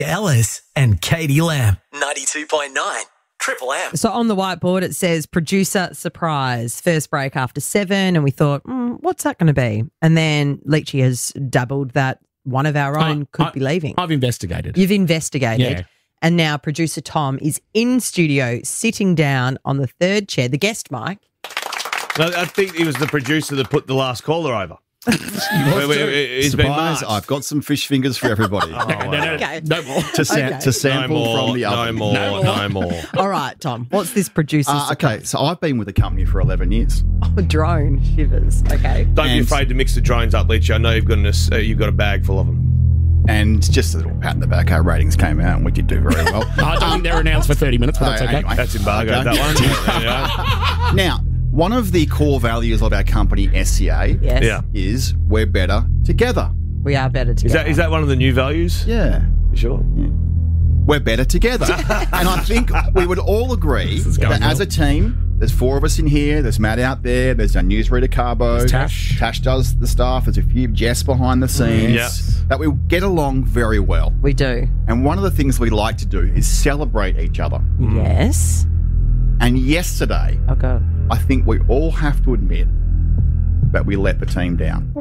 Ellis and Katie Lamb. 92.9 Triple M. So on the whiteboard, it says producer surprise, first break after 7. And we thought, what's that going to be? And then Leachy has dabbled that one of our own could be leaving. I've investigated. You've investigated. Yeah. And now producer Tom is in studio, sitting down on the third chair, the guest mic. No, I think he was the producer that put the last caller over. He's been Surprise, marked. I've got some fish fingers for everybody Okay. No more. to sample from the oven. No more. All right, Tom, what's this producer surprise? Okay, so I've been with the company for 11 years. Oh, drone shivers. Okay. Don't be afraid to mix the drones up, Leach. I know you've got a bag full of them. And just a little pat in the back, our ratings came out and we did do very well. I don't think they're announced for 30 minutes, but that's okay. Anyway. That's embargoed, that one. Now, one of the core values of our company, SCA, Yes. Yeah. is we're better together. We are better together. Is that one of the new values? Yeah. You sure? We're better together. And I think we would all agree that as a team, there's 4 of us in here, there's Matt out there, there's our newsreader Carbo. There's Tash. Tash does the stuff, there's a few Jess behind the scenes. Yeah. That we get along very well. We do. And one of the things we like to do is celebrate each other. Yes. And yesterday, Oh, God. I think we all have to admit that we let the team down.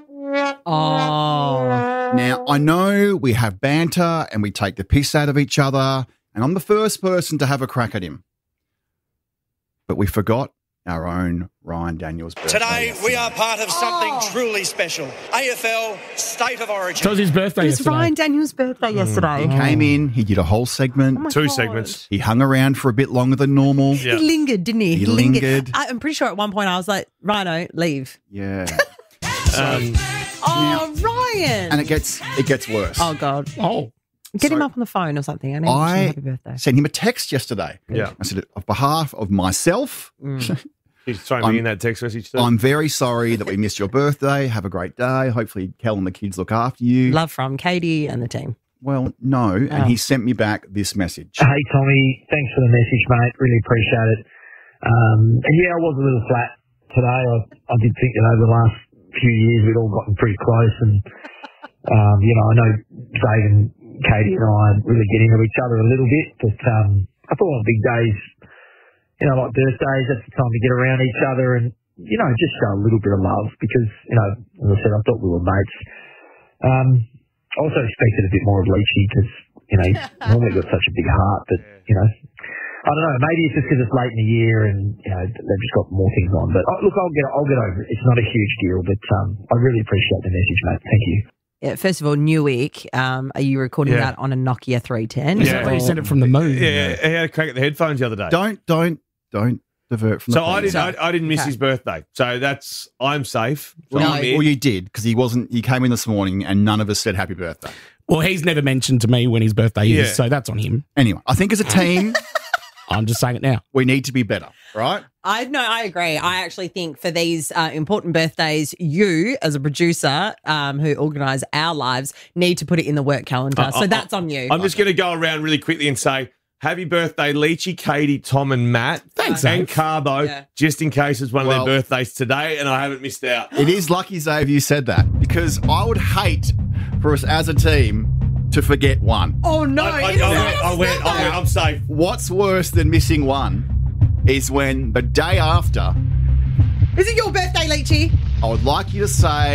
Oh. Now, I know we have banter and we take the piss out of each other, and I'm the first person to have a crack at him. But we forgot our own Ryan Daniels' birthday. Today, we are part of something truly special. AFL State of Origin. So it was his birthday It was yesterday. Ryan Daniels' birthday yesterday. He came in, he did a whole segment. Oh my 2 God. segments. He hung around for a bit longer than normal. Yeah. He lingered, didn't he? He lingered. I'm pretty sure at one point I was like, Rhino, leave. Yeah. Oh, Ryan. And it gets worse. Oh, God. Oh. Get him So up on the phone or something. I need to wish him happy birthday. sent him a text yesterday. Yeah. I said, on behalf of myself, He's throwing me in that text message too. I'm very sorry that we missed your birthday. Have a great day. Hopefully Kel and the kids look after you. Love from Katie and the team. Well, no. And he sent me back this message. Hey, Tommy. Thanks for the message, mate. Really appreciate it. And yeah, I was a little flat today. I did think that over the last few years we'd all gotten pretty close. And, I know Dave and Katie and I really get into each other a little bit. But I thought on big days, like birthdays, that's the time to get around each other and, just show a little bit of love because, as I said, I thought we were mates. I also expected a bit more of Leachy because, he's normally got such a big heart, but, I don't know, maybe it's just because it's late in the year and, they've just got more things on. But, look, I'll get over it. It's not a huge deal, but I really appreciate the message, mate. Thank you. Yeah, first of all, Newick, are you recording that on a Nokia 310? Is that where you sent it from the moon? Yeah, he had a crack at the headphones the other day. Don't divert from the So point. I didn't miss his birthday. So I'm safe. So No. I'm in. Well, you did because he came in this morning and none of us said happy birthday. Well, he's never mentioned to me when his birthday Yeah. is, so that's on him. Anyway, I think as a team, I'm just saying it now. we need to be better, right? I agree. I actually think for these important birthdays, you as a producer who organise our lives need to put it in the work calendar. So that's on you. I'm just going to go around really quickly and say, happy birthday, Leachy, Katie, Tom and Matt. Thanks, And Dave. Carbo, Yeah. just in case it's one of Well- their birthdays today and I haven't missed out. It is lucky, Zave, you said that because I would hate for us as a team to forget one. Oh, no. I went, I'm safe. What's worse than missing one is when the day after, Is it your birthday, Leachy? I would like you to say,